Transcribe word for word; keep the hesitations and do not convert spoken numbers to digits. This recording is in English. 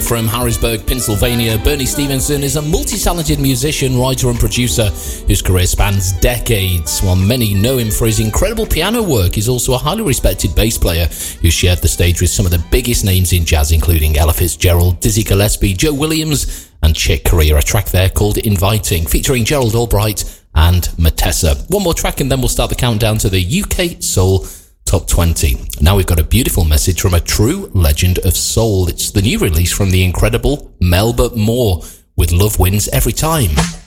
from Harrisburg, Pennsylvania, Bernie Stevenson is a multi-talented musician, writer and producer whose career spans decades. While many know him for his incredible piano work, he's also a highly respected bass player who shared the stage with some of the biggest names in jazz, including Ella Fitzgerald, Dizzy Gillespie, Joe Williams and Chick Corea. A track there called Inviting, featuring Gerald Albright and Matessa. One more track and then we'll start the countdown to the U K Soul Top twenty. Now we've got a beautiful message from a true legend of soul. It's the new release from the incredible Melba Moore with Love Wins Every Time.